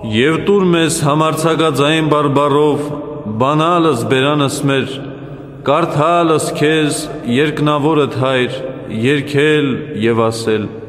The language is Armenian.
Եվ տուր մեզ համարձակաձայն բարբառով, բանալս բերանս մեր, կարդալս քեզ երկնավորդ Հայր, երգել եւ ասել.